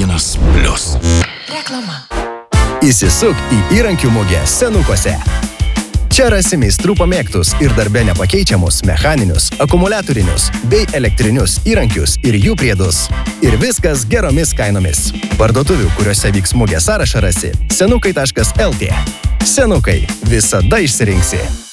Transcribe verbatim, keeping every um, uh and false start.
vienas plius. Reklama. Įsisuk į įrankių mugę Senukose. Čia rasi meistrų pamėgtus ir darbe nepakeičiamus mechaninius, akumuliatorinius bei elektrinius įrankius ir jų priedus. Ir viskas geromis kainomis. Parduotuvių, kuriuose vyks mugė sąrašą rasi senukai taškas el tė. Senukai. Visada išsirinksi.